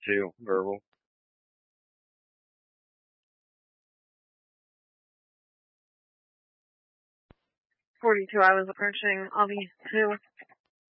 2, verbal. 42, I was approaching Avi 2.